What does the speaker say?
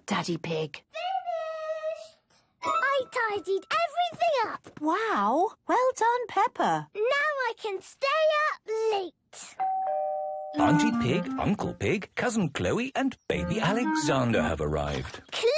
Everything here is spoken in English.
Daddy Pig. I tidied everything up. Wow, well done, Peppa. Now I can stay up late. Auntie Pig, Uncle Pig, Cousin Chloe and Baby Alexander have arrived. Chloe!